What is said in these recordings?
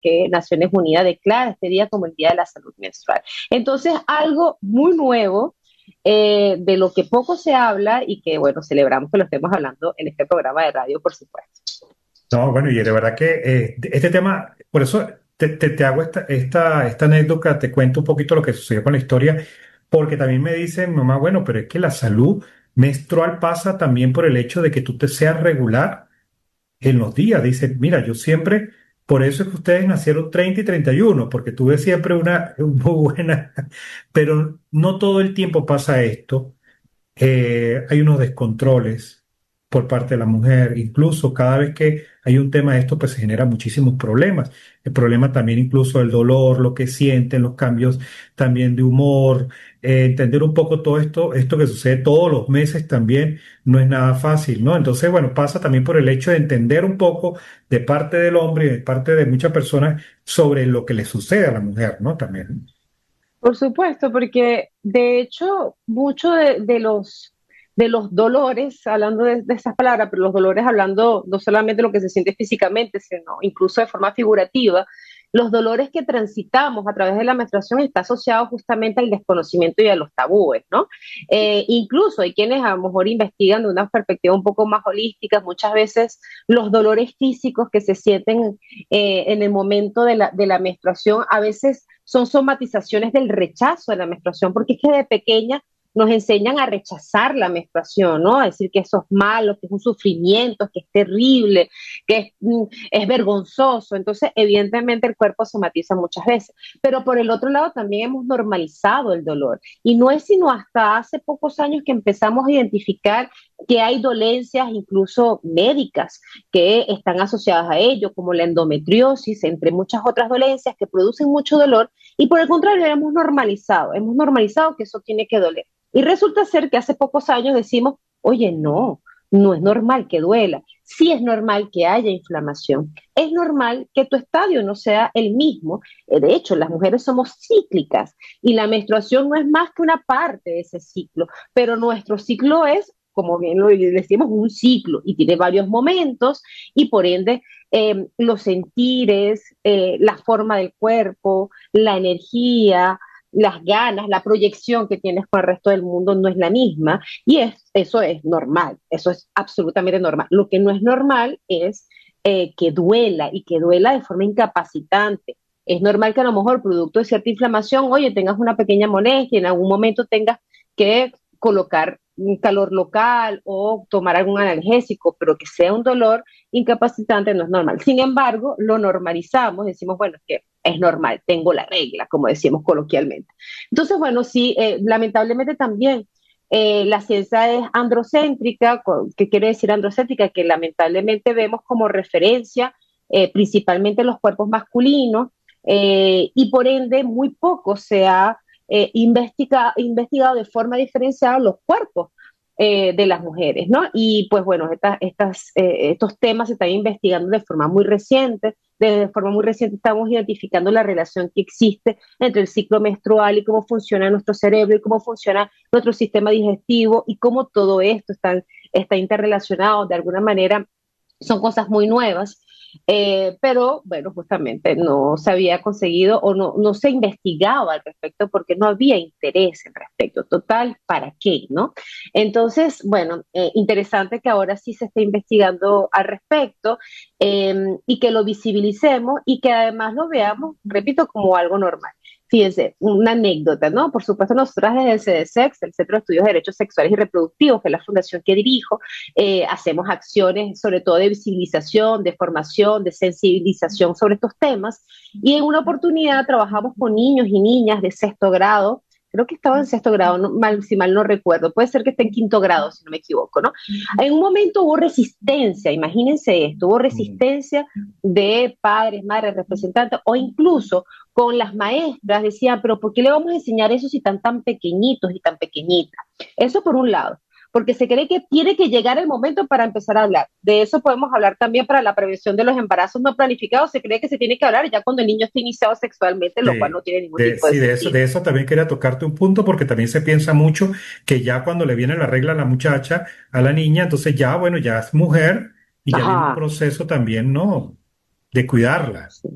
que Naciones Unidas declara este día como el Día de la Salud Menstrual. Entonces, algo muy nuevo, de lo que poco se habla y que, bueno, celebramos que lo estemos hablando en este programa de radio, por supuesto. No, bueno, y de verdad que este tema, por eso te hago esta anécdota, te cuento un poquito lo que sucedió con la historia, porque también me dicen, mamá, bueno, pero es que la salud menstrual pasa también por el hecho de que tú te seas regular en los días. Dice, mira, yo siempre, por eso es que ustedes nacieron 30 y 31 porque tuve siempre una muy buena, pero no todo el tiempo pasa esto. Hay unos descontroles por parte de la mujer. Incluso cada vez que hay un tema de esto, pues se generan muchísimos problemas. El problema también incluso el dolor, lo que sienten, los cambios también de humor, entender un poco todo esto que sucede todos los meses también no es nada fácil, ¿no? Entonces, bueno, pasa también por el hecho de entender un poco de parte del hombre y de parte de muchas personas sobre lo que le sucede a la mujer, ¿no? También. Por supuesto, porque de hecho, mucho de los dolores, hablando de esas palabras, pero los dolores hablando no solamente de lo que se siente físicamente, sino incluso de forma figurativa, los dolores que transitamos a través de la menstruación está asociado justamente al desconocimiento y a los tabúes, ¿no? Incluso hay quienes a lo mejor investigan de una perspectiva un poco más holística, muchas veces los dolores físicos que se sienten en el momento de la menstruación, a veces son somatizaciones del rechazo de la menstruación, porque es que de pequeña nos enseñan a rechazar la menstruación, ¿no? A decir que eso es malo, que es un sufrimiento, que es terrible, es vergonzoso. Entonces, evidentemente, el cuerpo somatiza muchas veces. Pero por el otro lado, también hemos normalizado el dolor. Y no es sino hasta hace pocos años que empezamos a identificar que hay dolencias, incluso médicas, que están asociadas a ello, como la endometriosis, entre muchas otras dolencias que producen mucho dolor, y por el contrario, hemos normalizado que eso tiene que doler. Y resulta ser que hace pocos años decimos, oye, no, no es normal que duela, sí es normal que haya inflamación, es normal que tu estadio no sea el mismo. De hecho, las mujeres somos cíclicas y la menstruación no es más que una parte de ese ciclo, pero nuestro ciclo es, como bien lo decimos, un ciclo y tiene varios momentos y por ende los sentires, la forma del cuerpo, la energía, las ganas, la proyección que tienes con el resto del mundo no es la misma y eso es normal, eso es absolutamente normal. Lo que no es normal es que duela y que duela de forma incapacitante. Es normal que a lo mejor producto de cierta inflamación, oye, tengas una pequeña molestia y en algún momento tengas que colocar un calor local o tomar algún analgésico, pero que sea un dolor incapacitante no es normal. Sin embargo, lo normalizamos, decimos, bueno, es que es normal, tengo la regla, como decimos coloquialmente. Entonces, bueno, sí, lamentablemente también la ciencia es androcéntrica. ¿Qué quiere decir androcéntrica? Que lamentablemente vemos como referencia principalmente los cuerpos masculinos y por ende muy poco se ha investigado de forma diferenciada los cuerpos de las mujeres, ¿no? Y pues bueno, estos temas se están investigando de forma muy reciente. De forma muy reciente estamos identificando la relación que existe entre el ciclo menstrual y cómo funciona nuestro cerebro y cómo funciona nuestro sistema digestivo y cómo todo esto está interrelacionado de alguna manera. Son cosas muy nuevas, pero bueno, justamente no se había conseguido o no se investigaba al respecto porque no había interés al respecto. Total, ¿para qué? ¿No? Entonces, bueno, interesante que ahora sí se esté investigando al respecto y que lo visibilicemos y que además lo veamos, repito, como algo normal. Fíjense, una anécdota, ¿no? Por supuesto, nosotras desde el CDSEX, el Centro de Estudios de Derechos Sexuales y Reproductivos, que es la fundación que dirijo, hacemos acciones sobre todo de visibilización, de formación, de sensibilización sobre estos temas. Y en una oportunidad trabajamos con niños y niñas de sexto grado, creo que estaba en sexto grado, si mal no recuerdo, puede ser que esté en quinto grado, si no me equivoco, ¿no? En un momento hubo resistencia, imagínense esto, hubo Mm. resistencia de padres, madres, representantes, o incluso con las maestras decían, pero ¿por qué le vamos a enseñar eso si están tan pequeñitos y tan pequeñitas? Eso por un lado, porque se cree que tiene que llegar el momento para empezar a hablar. De eso podemos hablar también para la prevención de los embarazos no planificados. Se cree que se tiene que hablar ya cuando el niño está iniciado sexualmente, lo cual Sí, no tiene ningún tipo de sí, sentido. de eso también quería tocarte un punto porque también se piensa mucho que ya cuando le viene la regla a la muchacha, a la niña, entonces ya, bueno, ya es mujer y ya viene un Ajá, proceso también, ¿no? De cuidarla. sí.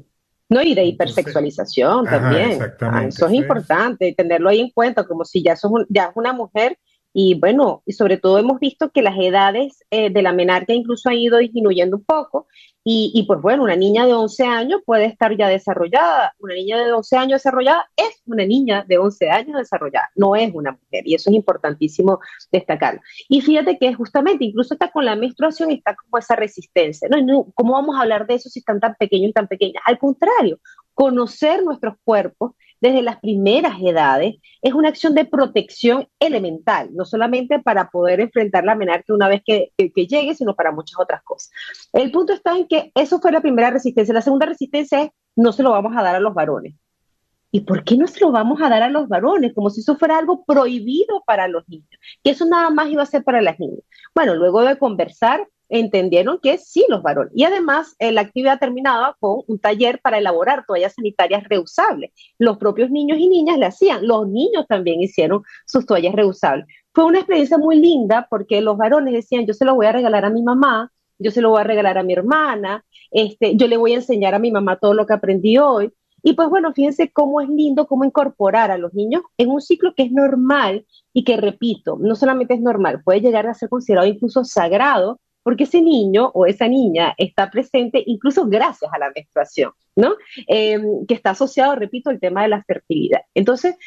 No, y de Entonces, hipersexualización ajá, también. exactamente, Eso es eso es. importante, tenerlo ahí en cuenta, como si ya, ya es una mujer. Y bueno, y sobre todo hemos visto que las edades de la menarquia incluso han ido disminuyendo un poco. Y pues bueno, una niña de 11 años puede estar ya desarrollada. Una niña de 11 años desarrollada es una niña de 11 años desarrollada, no es una mujer. Y eso es importantísimo destacarlo. Y fíjate que justamente, incluso está con la menstruación, está como esa resistencia. ¿No? No, ¿cómo vamos a hablar de eso si están tan pequeños y tan pequeñas? Al contrario, conocer nuestros cuerpos desde las primeras edades es una acción de protección elemental, no solamente para poder enfrentar la menarquia una vez que llegue, sino para muchas otras cosas. El punto está en que eso fue la primera resistencia. La segunda resistencia es no se lo vamos a dar a los varones. ¿Y por qué no se lo vamos a dar a los varones? Como si eso fuera algo prohibido para los niños, que eso nada más iba a ser para las niñas. Bueno, luego de conversar, entendieron que sí, los varones. Y además, la actividad terminaba con un taller para elaborar toallas sanitarias reusables. Los propios niños y niñas le hacían, los niños también hicieron sus toallas reusables. Fue una experiencia muy linda porque los varones decían, yo se lo voy a regalar a mi mamá, yo se lo voy a regalar a mi hermana, yo le voy a enseñar a mi mamá todo lo que aprendí hoy. Y pues bueno, fíjense cómo es lindo cómo incorporar a los niños en un ciclo que es normal y que, repito, no solamente es normal, puede llegar a ser considerado incluso sagrado, porque ese niño o esa niña está presente incluso gracias a la menstruación, ¿no? Que está asociado, repito, al tema de la fertilidad. Entonces,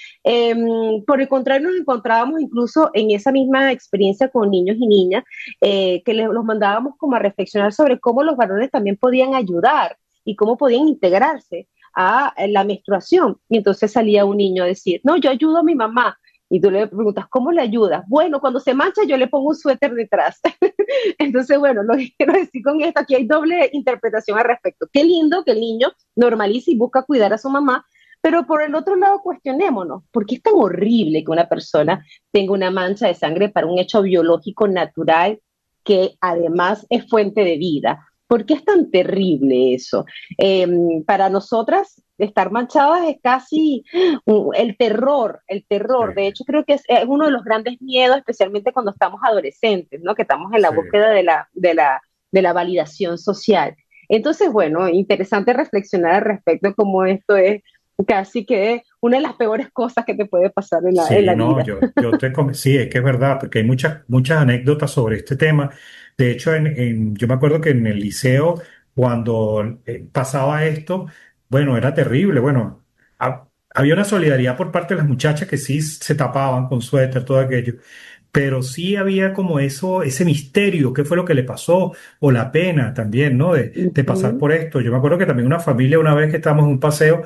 por el contrario, nos encontrábamos incluso en esa misma experiencia con niños y niñas, que los mandábamos como a reflexionar sobre cómo los varones también podían ayudar y cómo podían integrarse a la menstruación. Y entonces salía un niño a decir, no, yo ayudo a mi mamá. Y tú le preguntas, ¿cómo le ayudas? Bueno, cuando se mancha yo le pongo un suéter detrás. Entonces, bueno, lo que quiero decir con esto, aquí hay doble interpretación al respecto. Qué lindo que el niño normalice y busca cuidar a su mamá, pero por el otro lado cuestionémonos, ¿por qué es tan horrible que una persona tenga una mancha de sangre para un hecho biológico natural que además es fuente de vida? ¿Por qué es tan terrible eso? Eh, para nosotras, estar manchadas es casi el terror, el terror. De Sí, hecho, creo que es uno de los grandes miedos, especialmente cuando estamos adolescentes, ¿no? Que estamos en la sí. búsqueda de la validación social. Entonces, bueno, interesante reflexionar al respecto, como esto es casi que una de las peores cosas que te puede pasar en Sí, la no, vida. sí, es que es verdad, porque hay muchas anécdotas sobre este tema. De hecho, yo me acuerdo que en el liceo, cuando pasaba esto, bueno, era terrible. Bueno, había una solidaridad por parte de las muchachas que sí se tapaban con suéter, todo aquello, pero sí había como eso, ese misterio, qué fue lo que le pasó, o la pena también, ¿no? De pasar Ujú. por esto. Yo me acuerdo que también una familia, una vez que estábamos en un paseo,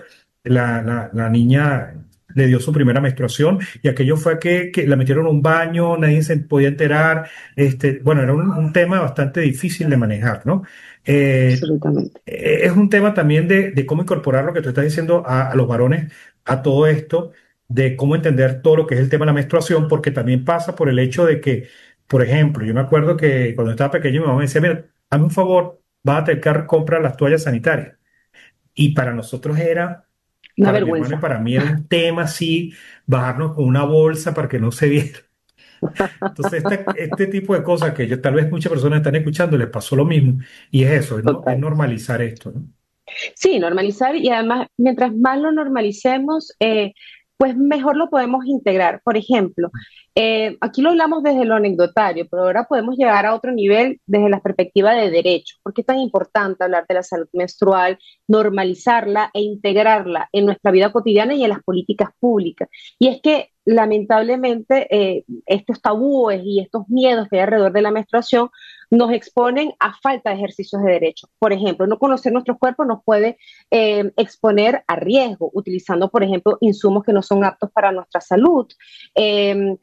la niña le dio su primera menstruación y aquello fue que la metieron en un baño, nadie se podía enterar. Bueno, era un tema bastante difícil de manejar, ¿no? Eh, Absolutamente. es un tema también de cómo incorporar lo que tú estás diciendo a los varones a todo esto, de cómo entender todo lo que es el tema de la menstruación, porque también pasa por el hecho de que, por ejemplo, yo me acuerdo que cuando estaba pequeño mi mamá me decía, mira, hazme un favor, vas a tener que comprar las toallas sanitarias. Y para nosotros era, Una para mi hermano y vergüenza. para mí era un tema así, bajarnos con una bolsa para que no se viera. Entonces, este tipo de cosas que yo, tal vez muchas personas están escuchando, les pasó lo mismo. Y es eso, es Total. normalizar esto, ¿no? Sí, normalizar y además, mientras más lo normalicemos, pues mejor lo podemos integrar. Por ejemplo, aquí lo hablamos desde lo anecdotario, pero ahora podemos llegar a otro nivel desde la perspectiva de derecho. ¿Por qué es tan importante hablar de la salud menstrual, normalizarla e integrarla en nuestra vida cotidiana y en las políticas públicas? Y es que lamentablemente estos tabúes y estos miedos que hay alrededor de la menstruación nos exponen a falta de ejercicios de derecho. Por ejemplo, no conocer nuestros cuerpos nos puede exponer a riesgo, utilizando, por ejemplo, insumos que no son aptos para nuestra salud, eh,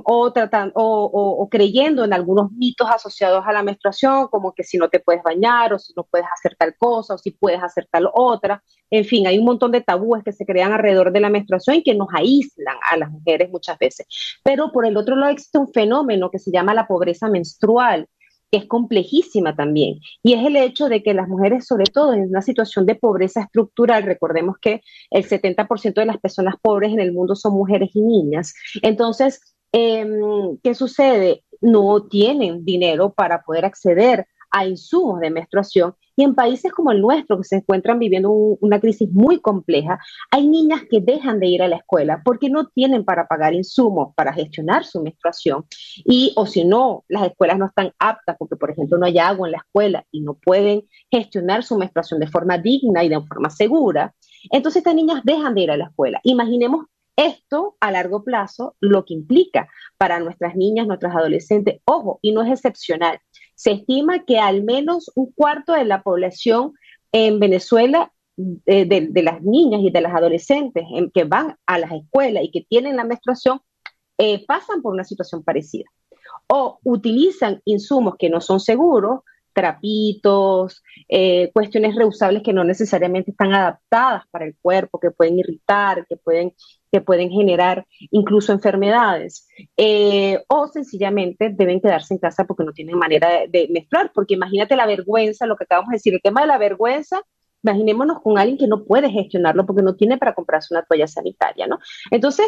o creyendo en algunos mitos asociados a la menstruación, como que si no te puedes bañar, o si no puedes hacer tal cosa, o si puedes hacer tal otra. En fin, hay un montón de tabúes que se crean alrededor de la menstruación y que nos aíslan a las mujeres muchas veces. Pero por el otro lado existe un fenómeno que se llama la pobreza menstrual, que es complejísima también, y es el hecho de que las mujeres, sobre todo en una situación de pobreza estructural, recordemos que el 70% de las personas pobres en el mundo son mujeres y niñas, entonces, ¿qué sucede? No tienen dinero para poder acceder a insumos de menstruación. Y en países como el nuestro, que se encuentran viviendo una crisis muy compleja, hay niñas que dejan de ir a la escuela porque no tienen para pagar insumos para gestionar su menstruación. Y, o si no, las escuelas no están aptas porque, por ejemplo, no hay agua en la escuela y no pueden gestionar su menstruación de forma digna y de forma segura. Entonces estas niñas dejan de ir a la escuela. Imaginemos esto a largo plazo, lo que implica para nuestras niñas, nuestras adolescentes. Ojo, y no es excepcional. Se estima que al menos un cuarto de la población en Venezuela, de las niñas y de las adolescentes que van a las escuelas y que tienen la menstruación, pasan por una situación parecida o utilizan insumos que no son seguros, trapitos, cuestiones reusables que no necesariamente están adaptadas para el cuerpo, que pueden irritar, que pueden generar incluso enfermedades, o sencillamente deben quedarse en casa porque no tienen manera de menstruar, porque imagínate la vergüenza, lo que acabamos de decir, el tema de la vergüenza. Imaginémonos con alguien que no puede gestionarlo porque no tiene para comprarse una toalla sanitaria, ¿no? Entonces,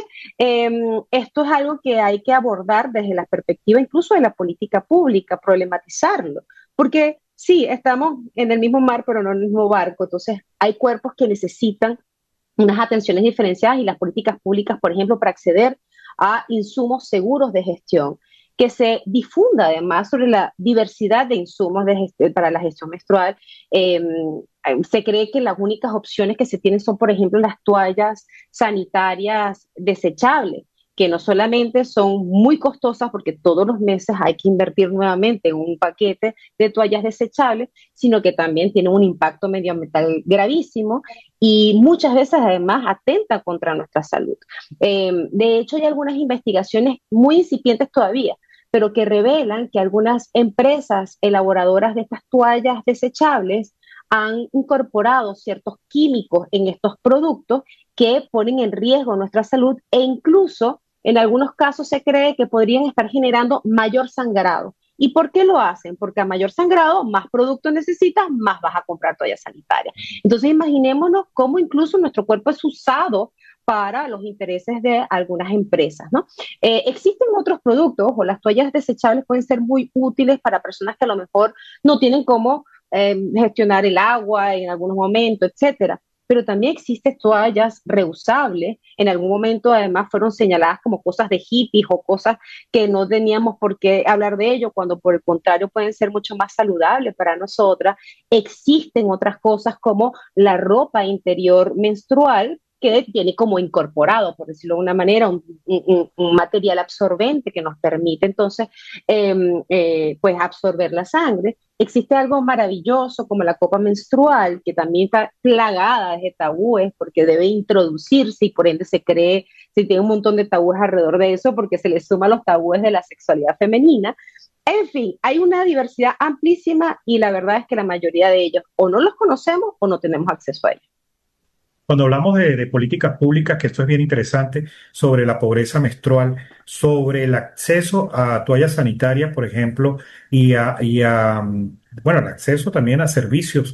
esto es algo que hay que abordar desde la perspectiva incluso de la política pública, problematizarlo, porque sí, estamos en el mismo mar, pero no en el mismo barco, entonces hay cuerpos que necesitan unas atenciones diferenciadas y las políticas públicas, por ejemplo, para acceder a insumos seguros de gestión, que se difunda además sobre la diversidad de insumos para la gestión menstrual. Eh, Se cree que las únicas opciones que se tienen son, por ejemplo, las toallas sanitarias desechables, que no solamente son muy costosas porque todos los meses hay que invertir nuevamente en un paquete de toallas desechables, sino que también tienen un impacto medioambiental gravísimo y muchas veces además atenta contra nuestra salud. De hecho, hay algunas investigaciones muy incipientes todavía, pero que revelan que algunas empresas elaboradoras de estas toallas desechables han incorporado ciertos químicos en estos productos que ponen en riesgo nuestra salud e incluso en algunos casos se cree que podrían estar generando mayor sangrado. ¿Y por qué lo hacen? Porque a mayor sangrado, más producto necesitas, más vas a comprar toalla sanitaria. Entonces imaginémonos cómo incluso nuestro cuerpo es usado para los intereses de algunas empresas, ¿no? Existen otros productos, o las toallas desechables pueden ser muy útiles para personas que a lo mejor no tienen cómo gestionar el agua en algunos momentos, etcétera. Pero también existen toallas reusables, en algún momento además fueron señaladas como cosas de hippies o cosas que no teníamos por qué hablar de ello, cuando por el contrario pueden ser mucho más saludables para nosotras. Existen otras cosas como la ropa interior menstrual, que tiene como incorporado, por decirlo de una manera, un material absorbente que nos permite entonces pues absorber la sangre. Existe algo maravilloso como la copa menstrual, que también está plagada de tabúes porque debe introducirse y por ende se tiene un montón de tabúes alrededor de eso porque se le suma los tabúes de la sexualidad femenina. En fin, hay una diversidad amplísima y la verdad es que la mayoría de ellos o no los conocemos o no tenemos acceso a ellos. Cuando hablamos de políticas públicas, que esto es bien interesante, sobre la pobreza menstrual, sobre el acceso a toallas sanitarias, por ejemplo, bueno, el acceso también a servicios.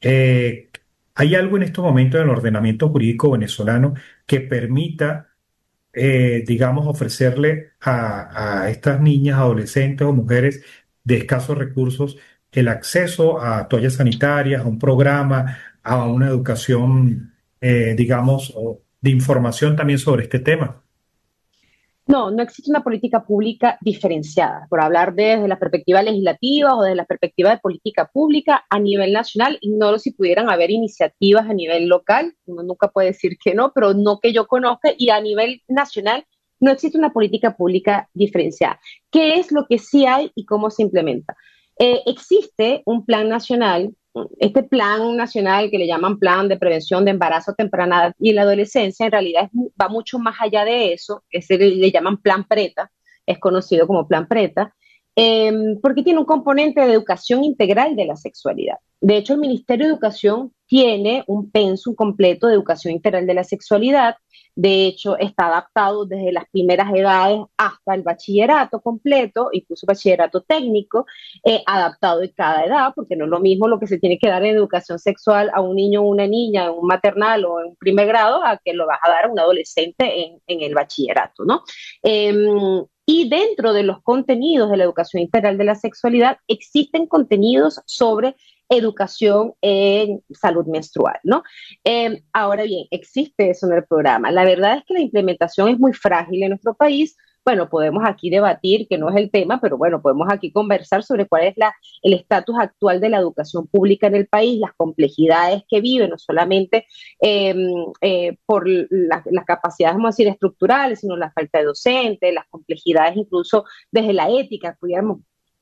¿Hay algo en estos momentos en el ordenamiento jurídico venezolano que permita, digamos, ofrecerle a estas niñas, adolescentes o mujeres de escasos recursos el acceso a toallas sanitarias, a un programa, a una educación, digamos, o de información también sobre este tema? No, no existe una política pública diferenciada, por hablar desde la perspectiva legislativa o desde la perspectiva de política pública a nivel nacional. Ignoro si pudieran haber iniciativas a nivel local, uno nunca puede decir que no, pero no que yo conozca, y a nivel nacional no existe una política pública diferenciada. ¿Qué es lo que sí hay y cómo se implementa? Existe un plan nacional, este plan nacional que le llaman Plan de Prevención de Embarazo Temprana y la Adolescencia, en realidad va mucho más allá de eso, le llaman Plan PRETA, es conocido como Plan PRETA, porque tiene un componente de educación integral de la sexualidad. De hecho, el Ministerio de Educación tiene un pensum completo de educación integral de la sexualidad. De hecho, está adaptado desde las primeras edades hasta el bachillerato completo, incluso bachillerato técnico, adaptado en cada edad, porque no es lo mismo lo que se tiene que dar en educación sexual a un niño o una niña en un maternal o en un primer grado a que lo vas a dar a un adolescente en el bachillerato, ¿no? Eh, y dentro de los contenidos de la educación integral de la sexualidad existen contenidos sobre educación en salud menstrual, ¿no? Ahora bien, existe eso en el programa. La verdad es que la implementación es muy frágil en nuestro país. Bueno, podemos aquí debatir, que no es el tema, pero bueno, podemos aquí conversar sobre cuál es el estatus actual de la educación pública en el país, las complejidades que vive, no solamente eh, por las capacidades, vamos a decir, estructurales, sino la falta de docentes, las complejidades incluso desde la ética, pudiéramos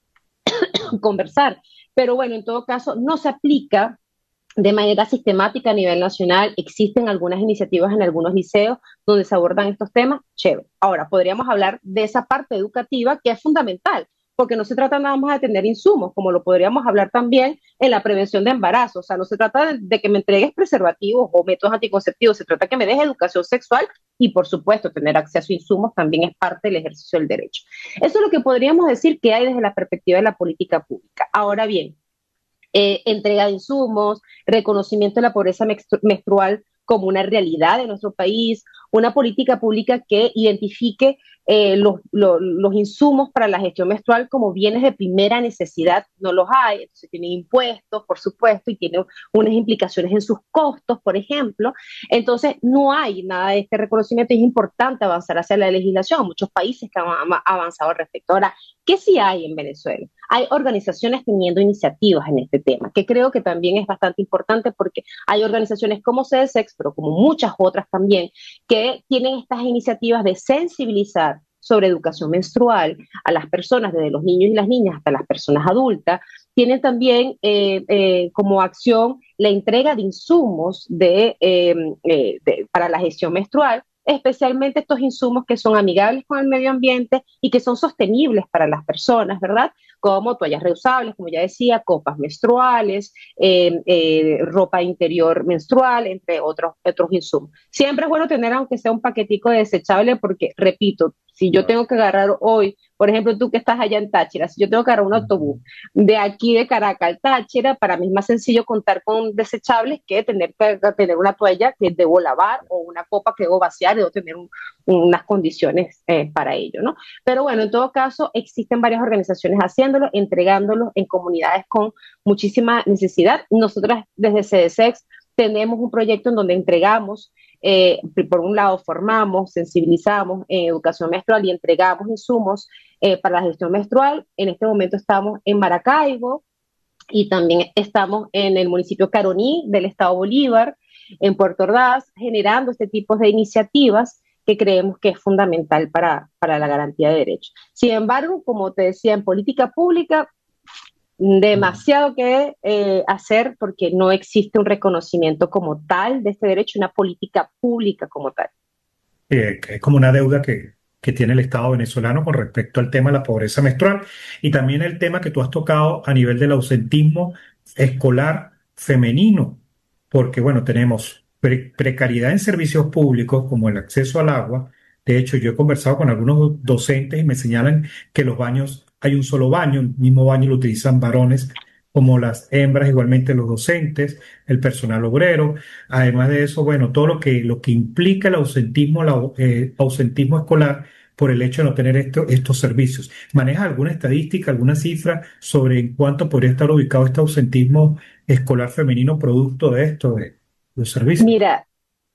conversar. Pero bueno, en todo caso, no se aplica de manera sistemática a nivel nacional. Existen algunas iniciativas en algunos liceos donde se abordan estos temas, chévere. Ahora, podríamos hablar de esa parte educativa que es fundamental, porque no se trata nada más de tener insumos, como lo podríamos hablar también en la prevención de embarazo. O sea, no se trata de que me entregues preservativos o métodos anticonceptivos, se trata de que me des educación sexual y, por supuesto, tener acceso a insumos también es parte del ejercicio del derecho. Eso es lo que podríamos decir que hay desde la perspectiva de la política pública. Ahora bien, entrega de insumos, reconocimiento de la pobreza menstrual como una realidad de nuestro país, una política pública que identifique los insumos para la gestión menstrual como bienes de primera necesidad, no los hay, entonces tienen impuestos, por supuesto, y tienen unas implicaciones en sus costos, por ejemplo. Entonces, no hay nada de este reconocimiento, es importante avanzar hacia la legislación, muchos países que han avanzado al respecto. Ahora, ¿qué sí hay en Venezuela? Hay organizaciones teniendo iniciativas en este tema, que creo que también es bastante importante porque hay organizaciones como CDSEX, pero como muchas otras también, que tienen estas iniciativas de sensibilizar sobre educación menstrual a las personas, desde los niños y las niñas hasta las personas adultas. Tienen también como acción la entrega de insumos para la gestión menstrual, especialmente estos insumos que son amigables con el medio ambiente y que son sostenibles para las personas, ¿verdad? Como toallas reusables, como ya decía, copas menstruales, ropa interior menstrual, entre otros insumos. Siempre es bueno tener, aunque sea un paquetico desechable, porque, repito, si yo tengo que agarrar hoy, por ejemplo, tú que estás allá en Táchira, si yo tengo que agarrar un autobús de aquí de Caracas al Táchira, para mí es más sencillo contar con desechables que tener una toalla que debo lavar o una copa que debo vaciar y debo tener unas condiciones para ello, ¿no? Pero bueno, en todo caso, existen varias organizaciones haciéndolo, entregándolo en comunidades con muchísima necesidad. Nosotras desde CDSEX tenemos un proyecto en donde entregamos, por un lado formamos, sensibilizamos en educación menstrual y entregamos insumos para la gestión menstrual. En este momento estamos en Maracaibo y también estamos en el municipio Caroní del estado Bolívar, en Puerto Ordaz, generando este tipo de iniciativas que creemos que es fundamental para la garantía de derechos. Sin embargo, como te decía, en política pública demasiado que hacer porque no existe un reconocimiento como tal de este derecho, una política pública como tal. Que es como una deuda que tiene el Estado venezolano con respecto al tema de la pobreza menstrual y también el tema que tú has tocado a nivel del ausentismo escolar femenino, porque bueno, tenemos precariedad en servicios públicos como el acceso al agua. De hecho, yo he conversado con algunos docentes y me señalan que los baños, hay un solo baño, el mismo baño lo utilizan varones como las hembras, igualmente los docentes, el personal obrero. Además de eso, bueno, todo lo que implica el ausentismo escolar por el hecho de no tener estos servicios. ¿Maneja alguna estadística, alguna cifra sobre en cuánto podría estar ubicado este ausentismo escolar femenino producto de esto, de los servicios? Mira,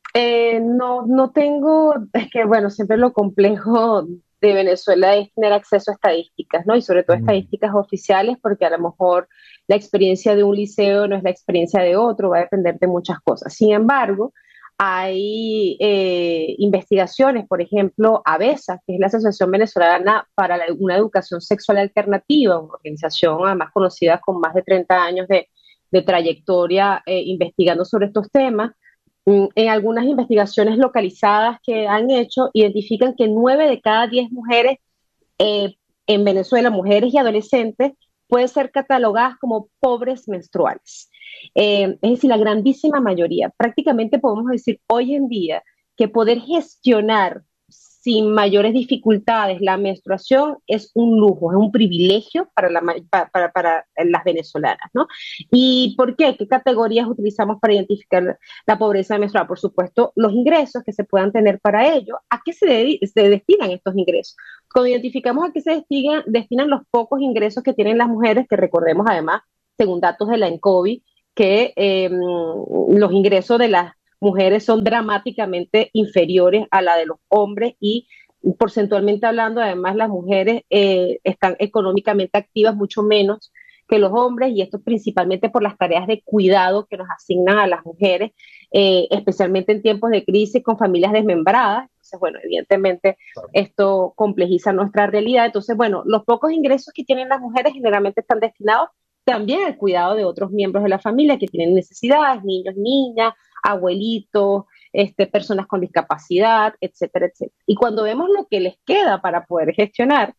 no tengo, es que bueno, siempre lo complejo de Venezuela es tener acceso a estadísticas, ¿no? Y sobre todo Mm. estadísticas oficiales, porque a lo mejor la experiencia de un liceo no es la experiencia de otro, va a depender de muchas cosas. Sin embargo, hay investigaciones, por ejemplo, ABESA, que es la Asociación Venezolana para una Educación Sexual Alternativa, una organización además conocida con más de 30 años de trayectoria investigando sobre estos temas. En algunas investigaciones localizadas que han hecho, identifican que 9 de cada 10 mujeres en Venezuela, mujeres y adolescentes, pueden ser catalogadas como pobres menstruales. Es decir, la grandísima mayoría. Prácticamente podemos decir hoy en día que poder gestionar sin mayores dificultades la menstruación es un lujo, es un privilegio para las venezolanas, ¿no? ¿Y por qué? ¿Qué categorías utilizamos para identificar la pobreza menstrual? Por supuesto, los ingresos que se puedan tener para ello. ¿A qué se destinan estos ingresos? Cuando identificamos a qué se destinan los pocos ingresos que tienen las mujeres, que recordemos además, según datos de la ENCOVI, que los ingresos de las mujeres son dramáticamente inferiores a la de los hombres y porcentualmente hablando, además las mujeres están económicamente activas mucho menos que los hombres y esto principalmente por las tareas de cuidado que nos asignan a las mujeres, especialmente en tiempos de crisis con familias desmembradas. Entonces, bueno, evidentemente esto complejiza nuestra realidad. Entonces, bueno, los pocos ingresos que tienen las mujeres generalmente están destinados también al cuidado de otros miembros de la familia que tienen necesidades, niños, niñas, abuelitos, personas con discapacidad, etcétera, etcétera. Y cuando vemos lo que les queda para poder gestionar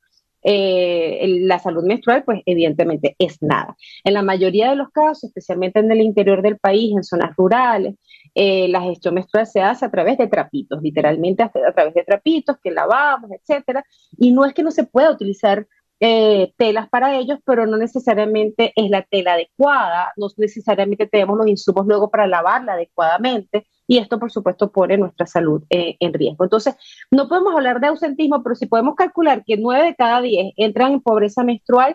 la salud menstrual, pues evidentemente es nada. En la mayoría de los casos, especialmente en el interior del país, en zonas rurales, la gestión menstrual se hace a través de trapitos, literalmente a través de trapitos que lavamos, etcétera. Y no es que no se pueda utilizar telas para ellos, pero no necesariamente es la tela adecuada, no necesariamente tenemos los insumos luego para lavarla adecuadamente y esto por supuesto pone nuestra salud en riesgo. Entonces, no podemos hablar de ausentismo, pero sí podemos calcular que 9 de cada 10 entran en pobreza menstrual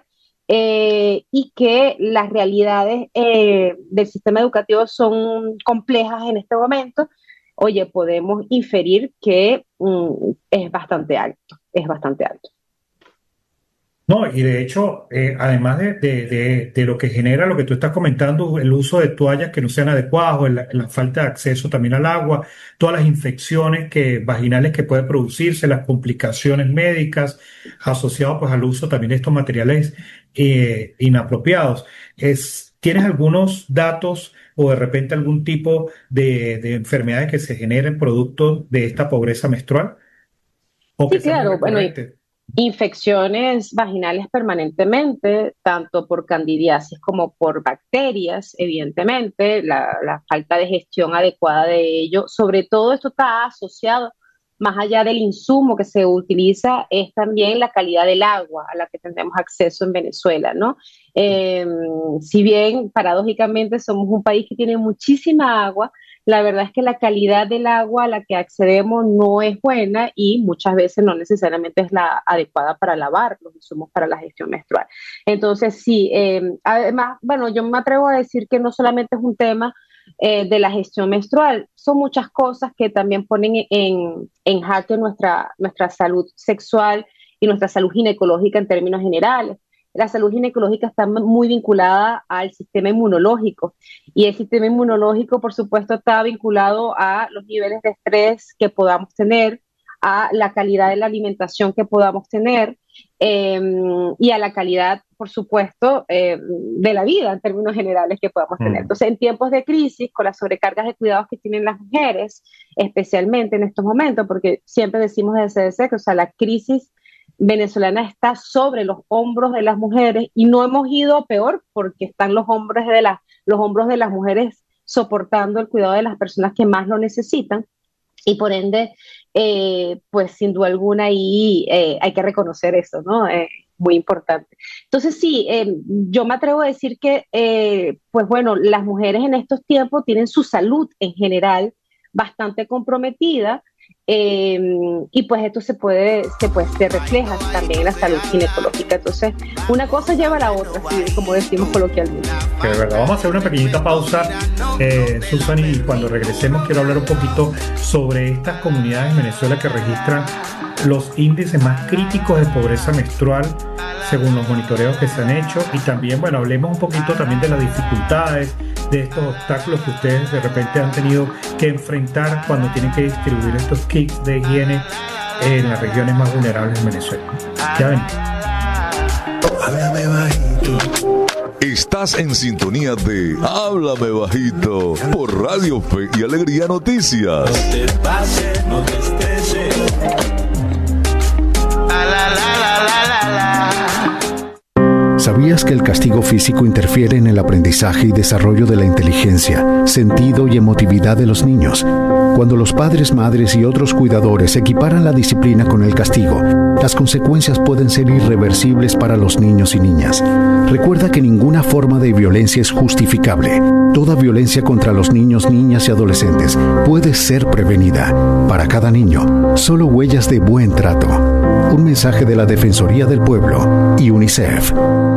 y que las realidades del sistema educativo son complejas en este momento. Oye, podemos inferir que es bastante alto, es bastante alto. No, y de hecho, además de lo que genera lo que tú estás comentando, el uso de toallas que no sean adecuadas, o la falta de acceso también al agua, todas las infecciones vaginales que pueden producirse, las complicaciones médicas asociadas pues al uso también de estos materiales inapropiados. ¿Tienes algunos datos o de repente algún tipo de enfermedades que se generen producto de esta pobreza menstrual o que Sí, sean muy claro, bueno, recurrentes? infecciones vaginales permanentemente, tanto por candidiasis como por bacterias, evidentemente, la falta de gestión adecuada de ello. Sobre todo esto está asociado, más allá del insumo que se utiliza, es también la calidad del agua a la que tenemos acceso en Venezuela, ¿no? Si bien paradójicamente somos un país que tiene muchísima agua, la verdad es que la calidad del agua a la que accedemos no es buena y muchas veces no necesariamente es la adecuada para lavar los insumos para la gestión menstrual. Entonces, sí, además, bueno, yo me atrevo a decir que no solamente es un tema de la gestión menstrual, son muchas cosas que también ponen en jaque nuestra salud sexual y nuestra salud ginecológica en términos generales. La salud ginecológica está muy vinculada al sistema inmunológico y el sistema inmunológico, por supuesto, está vinculado a los niveles de estrés que podamos tener, a la calidad de la alimentación que podamos tener y a la calidad, por supuesto, de la vida en términos generales que podamos tener. Entonces, en tiempos de crisis, con las sobrecargas de cuidados que tienen las mujeres, especialmente en estos momentos, porque siempre decimos desde CDC que, o sea, la crisis venezolana está sobre los hombros de las mujeres y no hemos ido peor porque están los hombros de las mujeres soportando el cuidado de las personas que más lo necesitan y por ende, pues sin duda alguna ahí hay que reconocer eso, ¿no? Muy importante. Entonces sí, yo me atrevo a decir que, pues bueno, las mujeres en estos tiempos tienen su salud en general bastante comprometida. Y pues esto se refleja también en la salud ginecológica. Entonces, una cosa lleva a la otra, ¿sí? Como decimos coloquialmente. Que de verdad, vamos a hacer una pequeñita pausa, Susan, y cuando regresemos quiero hablar un poquito sobre estas comunidades en Venezuela que registran los índices más críticos de pobreza menstrual según los monitoreos que se han hecho y también, bueno, hablemos un poquito también de las dificultades, de estos obstáculos que ustedes de repente han tenido que enfrentar cuando tienen que distribuir estos kits de higiene en las regiones más vulnerables de Venezuela. Ya ven. Háblame bajito. Estás en sintonía de Háblame Bajito por Radio Fe y Alegría Noticias. No te pases, no te estreses. ¿Sabías que el castigo físico interfiere en el aprendizaje y desarrollo de la inteligencia, sentido y emotividad de los niños? Cuando los padres, madres y otros cuidadores equiparan la disciplina con el castigo, las consecuencias pueden ser irreversibles para los niños y niñas. Recuerda que ninguna forma de violencia es justificable. Toda violencia contra los niños, niñas y adolescentes puede ser prevenida. Para cada niño, solo huellas de buen trato. Un mensaje de la Defensoría del Pueblo y UNICEF.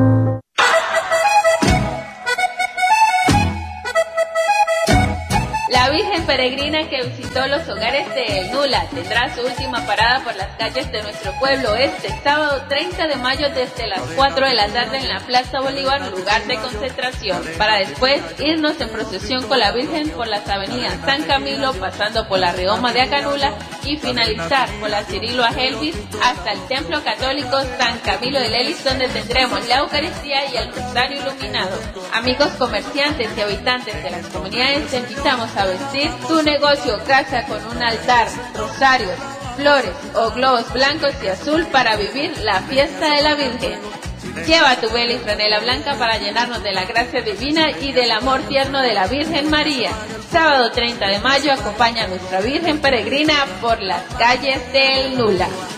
La Virgen Peregrina que visitó los hogares de El Nula tendrá su última parada por las calles de nuestro pueblo este sábado 30 de mayo desde las 4 de la tarde en la Plaza Bolívar, lugar de concentración, para después irnos en procesión con la Virgen por las avenidas San Camilo, pasando por la Redoma de Acanula y finalizar por la Cirilo a Helvis hasta el Templo Católico San Camilo de Lelis, donde tendremos la Eucaristía y el Rosario iluminado. Amigos comerciantes y habitantes de las comunidades, te invitamos a vestir tu negocio o casa con un altar, rosarios, flores o globos blancos y azul para vivir la fiesta de la Virgen. Lleva tu vela y franela blanca para llenarnos de la gracia divina y del amor tierno de la Virgen María. Sábado 30 de mayo acompaña a nuestra Virgen Peregrina por las calles del Nula.